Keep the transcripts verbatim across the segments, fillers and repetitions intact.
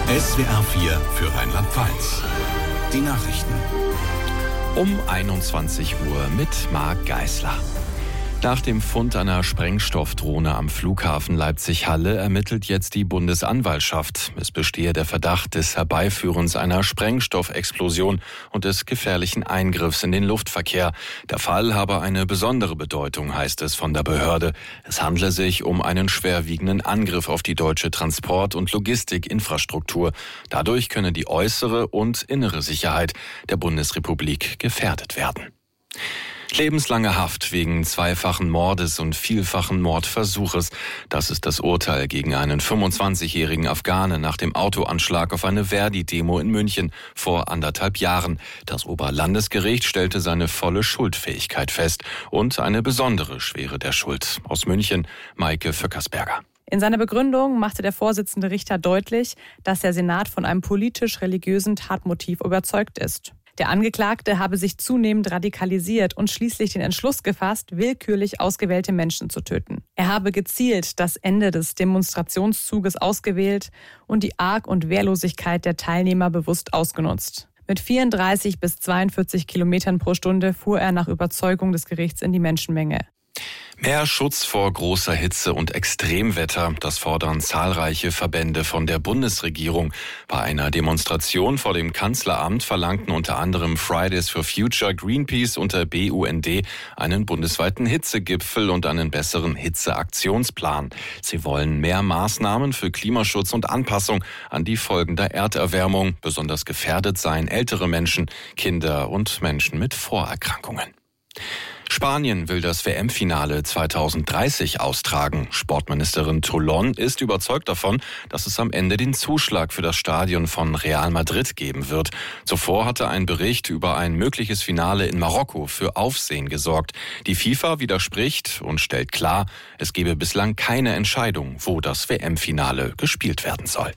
S W R vier für Rheinland-Pfalz. Die Nachrichten. Um einundzwanzig Uhr mit Marc Geisler. Nach dem Fund einer Sprengstoffdrohne am Flughafen Leipzig-Halle ermittelt jetzt die Bundesanwaltschaft. Es bestehe der Verdacht des Herbeiführens einer Sprengstoffexplosion und des gefährlichen Eingriffs in den Luftverkehr. Der Fall habe eine besondere Bedeutung, heißt es von der Behörde. Es handle sich um einen schwerwiegenden Angriff auf die deutsche Transport- und Logistikinfrastruktur. Dadurch könne die äußere und innere Sicherheit der Bundesrepublik gefährdet werden. Lebenslange Haft wegen zweifachen Mordes und vielfachen Mordversuches. Das ist das Urteil gegen einen fünfundzwanzigjährigen Afghanen nach dem Autoanschlag auf eine Verdi-Demo in München vor anderthalb Jahren. Das Oberlandesgericht stellte seine volle Schuldfähigkeit fest und eine besondere Schwere der Schuld. Aus München, Maike Vöckersberger. In seiner Begründung machte der Vorsitzende Richter deutlich, dass der Senat von einem politisch-religiösen Tatmotiv überzeugt ist. Der Angeklagte habe sich zunehmend radikalisiert und schließlich den Entschluss gefasst, willkürlich ausgewählte Menschen zu töten. Er habe gezielt das Ende des Demonstrationszuges ausgewählt und die Arg- und Wehrlosigkeit der Teilnehmer bewusst ausgenutzt. Mit vierunddreißig bis zweiundvierzig Kilometern pro Stunde fuhr er nach Überzeugung des Gerichts in die Menschenmenge. Mehr Schutz vor großer Hitze und Extremwetter, das fordern zahlreiche Verbände von der Bundesregierung. Bei einer Demonstration vor dem Kanzleramt verlangten unter anderem Fridays for Future, Greenpeace und der B U N D einen bundesweiten Hitzegipfel und einen besseren Hitzeaktionsplan. Sie wollen mehr Maßnahmen für Klimaschutz und Anpassung an die Folgen der Erderwärmung. Besonders gefährdet seien ältere Menschen, Kinder und Menschen mit Vorerkrankungen. Spanien will das W M-Finale zweitausenddreißig austragen. Sportministerin Toulon ist überzeugt davon, dass es am Ende den Zuschlag für das Stadion von Real Madrid geben wird. Zuvor hatte ein Bericht über ein mögliches Finale in Marokko für Aufsehen gesorgt. Die FIFA widerspricht und stellt klar, es gebe bislang keine Entscheidung, wo das W M-Finale gespielt werden soll.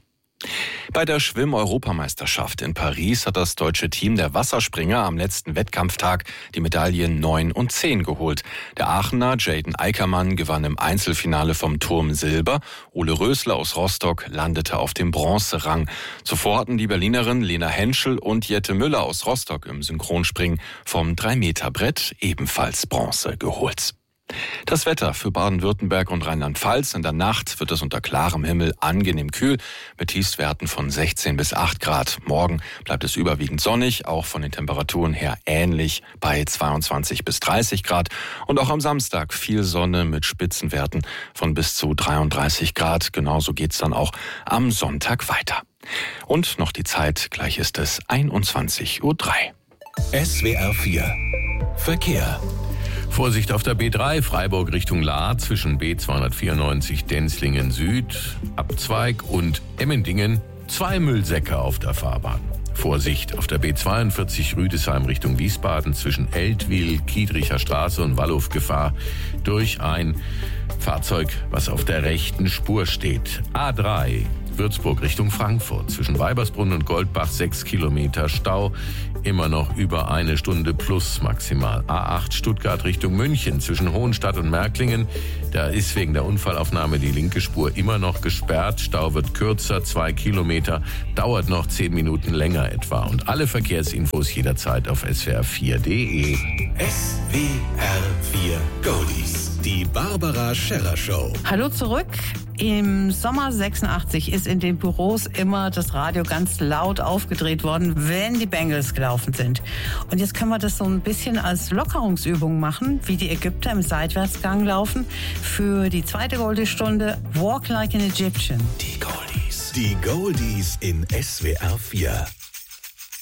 Bei der Schwimm-Europameisterschaft in Paris hat das deutsche Team der Wasserspringer am letzten Wettkampftag die Medaillen neun und zehn geholt. Der Aachener Jaden Eickermann gewann im Einzelfinale vom Turm Silber. Ole Rösler aus Rostock landete auf dem Bronzerang. Zuvor hatten die Berlinerin Lena Henschel und Jette Müller aus Rostock im Synchronspringen vom drei Meter Brett ebenfalls Bronze geholt. Das Wetter für Baden-Württemberg und Rheinland-Pfalz. In der Nacht wird es unter klarem Himmel angenehm kühl mit Tiefstwerten von sechzehn bis acht Grad. Morgen bleibt es überwiegend sonnig, auch von den Temperaturen her ähnlich bei zweiundzwanzig bis dreißig Grad. Und auch am Samstag viel Sonne mit Spitzenwerten von bis zu dreiunddreißig Grad. Genauso geht's dann auch am Sonntag weiter. Und noch die Zeit, gleich ist es einundzwanzig Uhr drei. S W R vier Verkehr. Vorsicht auf der B drei, Freiburg Richtung Lahr zwischen B zweihundertvierundneunzig Denzlingen Süd, Abzweig und Emmendingen, zwei Müllsäcke auf der Fahrbahn. Vorsicht auf der B zweiundvierzig Rüdesheim Richtung Wiesbaden zwischen Eltville, Kiedricher Straße und Walluf Gefahr durch ein Fahrzeug, was auf der rechten Spur steht. A drei, Würzburg Richtung Frankfurt zwischen Weibersbrunn und Goldbach sechs Kilometer Stau, immer noch über eine Stunde plus maximal. A acht Stuttgart Richtung München zwischen Hohenstadt und Märklingen, da ist wegen der Unfallaufnahme die linke Spur immer noch gesperrt. Stau wird kürzer, zwei Kilometer, dauert noch zehn Minuten länger etwa. Und alle Verkehrsinfos jederzeit auf S W R vier Punkt de. S W R vier Goldies. Die Barbara Scherrer Show. Hallo zurück. Im Sommer sechsundachtzig ist in den Büros immer das Radio ganz laut aufgedreht worden, wenn die Bengals gelaufen sind. Und jetzt können wir das so ein bisschen als Lockerungsübung machen, wie die Ägypter im Seitwärtsgang laufen. Für die zweite Goldie-Stunde Walk Like an Egyptian. Die Goldies. Die Goldies in S W R vier.